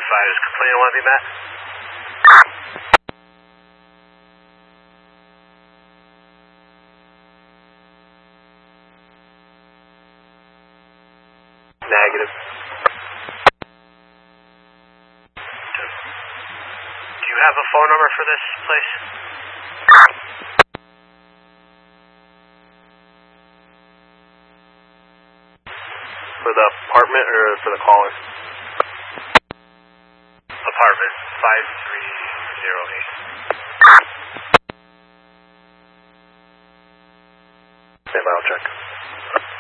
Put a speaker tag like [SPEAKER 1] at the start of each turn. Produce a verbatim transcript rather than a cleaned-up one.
[SPEAKER 1] three five, is complaint want to be met? Negative. Do you have a phone number for this place? For the apartment or for the caller? Apartment, five three zero eight.